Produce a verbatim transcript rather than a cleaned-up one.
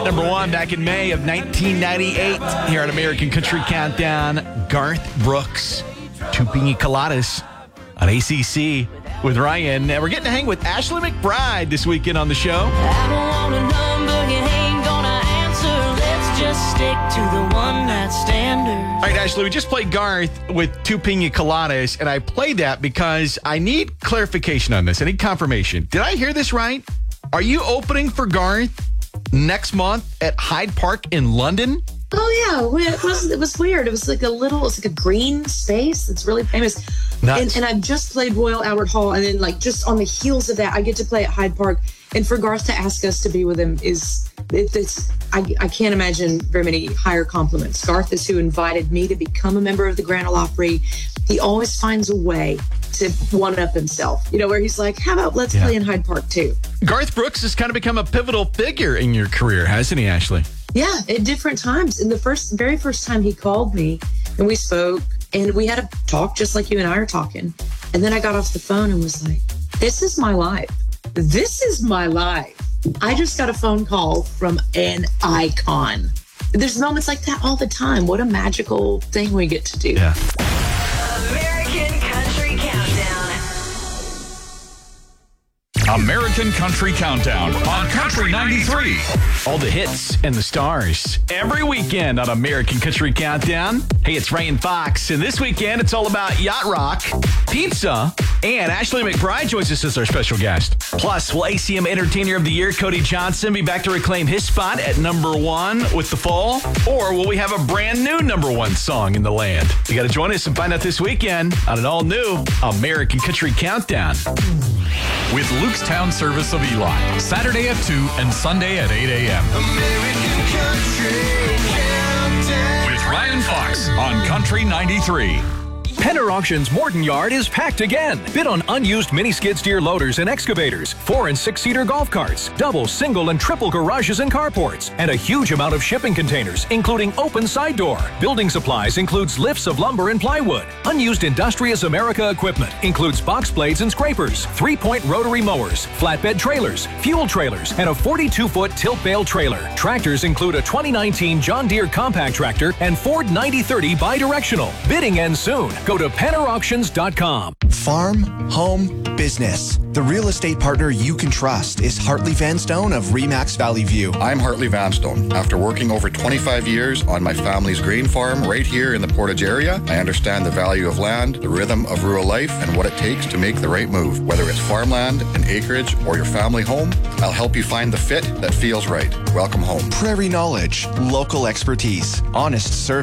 at number one back in May of nineteen ninety-eight here on American Country Countdown. Garth Brooks, Two Pina Coladas on A C C with Ryan. And we're getting to hang with Ashley McBryde this weekend on the show. I don't want a number you ain't gonna answer. Let's just stick to the one night standard. All right, Ashley, we just played Garth with Two Pina Coladas, and I played that because I need clarification on this. I need confirmation. Did I hear this right? Are you opening for Garth next month at Hyde Park in London? Oh, yeah. It was, it was weird. It was like a little, it's like a green space. It's really famous. And, and I've just played Royal Albert Hall. And then, like, just on the heels of that, I get to play at Hyde Park. And for Garth to ask us to be with him is, it, it's, I, I can't imagine very many higher compliments. Garth is who invited me to become a member of the Grand Ole Opry. He always finds a way to one-up himself, you know, where he's like, how about let's yeah. play in Hyde Park, too? Garth Brooks has kind of become a pivotal figure in your career, hasn't he, Ashley? Yeah, at different times. And the first, very first time he called me and we spoke and we had a talk just like you and I are talking. And then I got off the phone and was like, this is my life. This is my life. I just got a phone call from an icon. There's moments like that all the time. What a magical thing we get to do. Yeah. American Country Countdown. American Country Countdown on Country ninety-three. All the hits and the stars every weekend on American Country Countdown. Hey, it's Ryan Fox, and this weekend it's all about yacht rock, pizza, and Ashley McBryde joins us as our special guest. Plus, will A C M Entertainer of the Year Cody Johnson be back to reclaim his spot at number one with The Fall? Or will we have a brand new number one song in the land? You got to join us and find out this weekend on an all-new American Country Countdown. With Luke's Town Service of Eli, Saturday at two and Sunday at eight a.m. American Country Countdown. With Ryan Fox on Country ninety-three. Penner Auctions Morton Yard is packed again. Bid on unused mini skid steer loaders and excavators, four and six seater golf carts, double, single, and triple garages and carports, and a huge amount of shipping containers, including open side door. Building supplies includes lifts of lumber and plywood. Unused Industrious America equipment includes box blades and scrapers, three-point rotary mowers, flatbed trailers, fuel trailers, and a forty-two foot tilt bale trailer. Tractors include a twenty nineteen John Deere compact tractor and Ford ninety thirty bidirectional. Bidding ends soon. Go to penner auctions dot com. Farm, home, business. The real estate partner you can trust is Hartley Vanstone of Remax Valley View. I'm Hartley Vanstone. After working over twenty-five years on my family's grain farm right here in the Portage area, I understand the value of land, the rhythm of rural life, and what it takes to make the right move. Whether it's farmland, an acreage, or your family home, I'll help you find the fit that feels right. Welcome home. Prairie knowledge, local expertise, honest service.